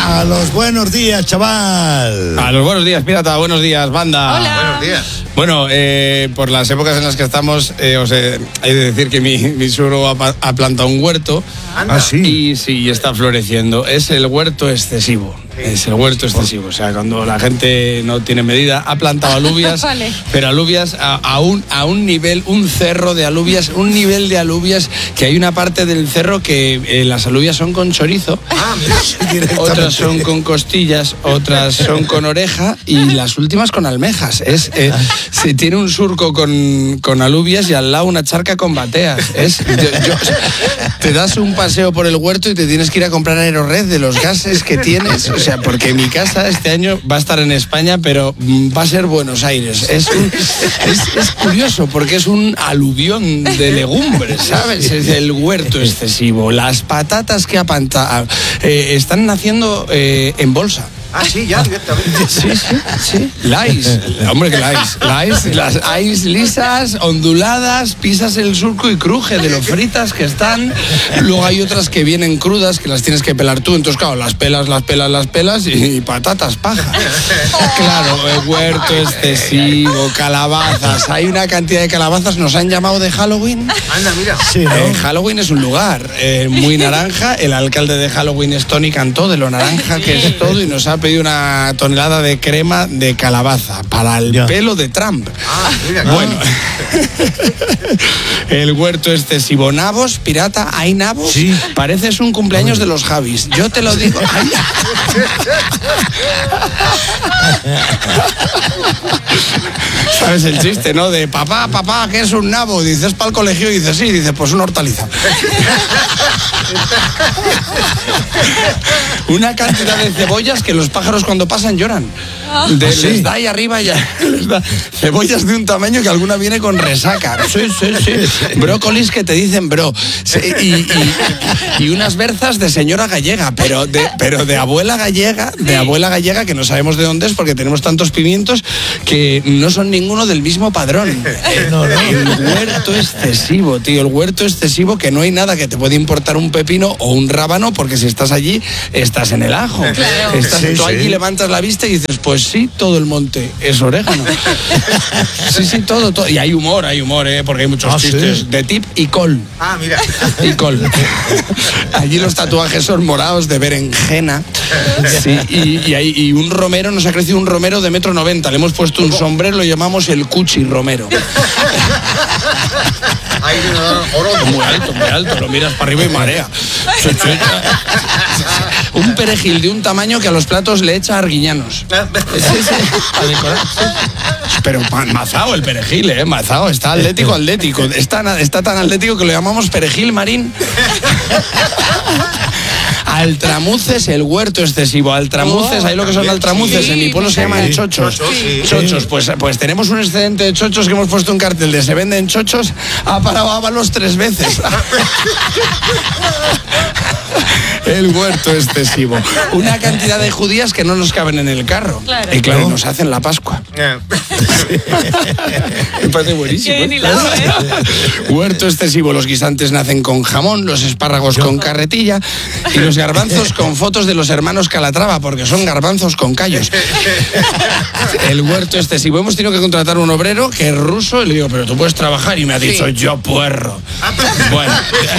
A los buenos días, chaval. A los buenos días, pirata. Buenos días, banda. Hola. Buenos días. Bueno, por las épocas en las que estamos, hay de decir que mi suegro ha plantado un huerto. Anda. ¿Ah, sí? Y sí, está floreciendo. Es el huerto excesivo. Es el huerto excesivo. O sea, cuando la gente no tiene medida, ha plantado alubias, Vale. pero alubias a un nivel, un cerro de alubias, un nivel de alubias que hay una parte del cerro que las alubias son con chorizo. Ah, mira. Otras son con costillas, otras son con oreja y las últimas con almejas. Se tiene un surco con alubias y al lado una charca con bateas. Te das un paseo por el huerto y te tienes que ir a comprar Aerored de los gases que tienes. O sea, porque mi casa este año va a estar en España, pero va a ser Buenos Aires. Es curioso porque es un aluvión de legumbres, ¿sabes? Es el huerto excesivo. Las patatas que están naciendo en bolsa. Ah, sí, ya directamente. Sí. Lais, hombre, que lais. Las lais lisas, onduladas, pisas el surco y cruje de lo fritas que están. Luego hay otras que vienen crudas, que las tienes que pelar tú. Entonces, claro, las pelas y patatas paja. Claro, el huerto excesivo, calabazas. Hay una cantidad de calabazas, nos han llamado de Halloween. Anda, mira. Sí, ¿no? Halloween es un lugar muy naranja. El alcalde de Halloween es Tony Cantó, de lo naranja que es todo, y nos ha pedido una tonelada de crema de calabaza para el pelo de Trump. Ah, mira. Bueno, el huerto excesivo. Nabos, pirata, ¿hay nabos? Sí. Pareces un cumpleaños de los Javis. Yo te lo digo. Ay. ¿Sabes el chiste, no? De papá, ¿qué es un nabo? Dices para el colegio y dices sí, dices pues una hortaliza. Una cantidad de cebollas que los pájaros cuando pasan lloran. Les da ahí arriba ya. Les da cebollas de un tamaño que alguna viene con resaca. Sí. Brócolis que te dicen bro. Sí, y unas berzas de señora gallega, pero de abuela gallega que no sabemos de dónde es porque tenemos tantos pimientos que no son ninguno del mismo padrón. No. El huerto excesivo, tío. El huerto excesivo que no hay nada que te puede importar un pepino o un rábano porque si estás allí, estás en el ajo. Claro. Tú allí levantas la vista y dices, pues sí, todo el monte es orégano. Sí, todo. Y hay humor, porque hay muchos chistes de tip y col. Ah, mira. Y col. Allí los tatuajes son morados de berenjena. Sí, y un romero, nos ha crecido un romero de 1,90 m. Le hemos puesto un sombrero, lo llamamos el Cuchi Romero. Ahí viene oro. Muy alto, lo miras para arriba y marea. Un perejil de un tamaño que a los platos le echa arguiñanos. Sí. A decorar. Pero mazao el perejil, mazao, está atlético. Está tan atlético que lo llamamos perejil marín. Altramuces, el huerto excesivo. Altramuces, ¿hay lo que son altramuces? En mi pueblo se llaman chochos. Chochos, pues tenemos un excedente de chochos que hemos puesto un cartel de se venden chochos, ha parado Ábalos 3 veces. El huerto excesivo. Una cantidad de judías que no nos caben en el carro. Claro. Y claro, nos hacen la Pascua. Me parece buenísimo. Qué hilado, Huerto excesivo. Los guisantes nacen con jamón, los espárragos con carretilla y los garbanzos con fotos de los hermanos Calatrava, porque son garbanzos con callos. El huerto excesivo. Hemos tenido que contratar un obrero que es ruso y le digo, pero tú puedes trabajar, y me ha dicho, yo puerro. Bueno.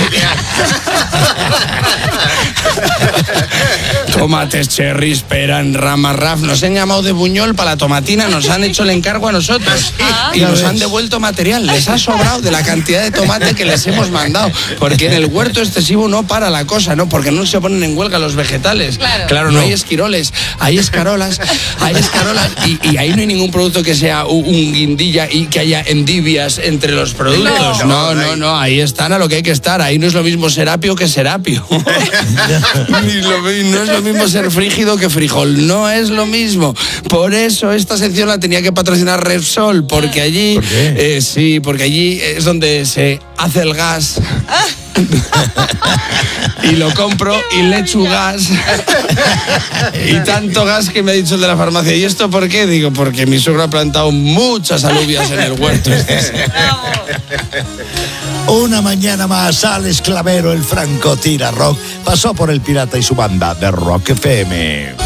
Tomates, cherries, pera, rama, raf. Nos han llamado de Buñol para la tomatina, nos han hecho el encargo a nosotros y nos han devuelto material. Les ha sobrado de la cantidad de tomate que les hemos mandado, porque en el huerto excesivo no para la cosa, ¿no? Porque no se ponen en huelga los vegetales. Claro, no hay esquiroles, hay escarolas, y ahí no hay ningún producto que sea un guindilla y que haya endivias entre los productos. No, ahí están a lo que hay que estar. Ahí no es lo mismo serapio que serapio. No es lo mismo ser frígido que frijol, no es lo mismo. Por eso esta sección la tenía que patrocinar Repsol, porque allí, ¿por qué? sí, porque allí es donde se hace el gas. Y lo compro y le echo gas. Y tanto gas que me ha dicho el de la farmacia. ¿Y esto por qué? Digo, porque mi suegro ha plantado muchas alubias en el huerto. Una mañana más, Alex Clavero, el franco tira rock, pasó por El Pirata y su banda de Rock FM.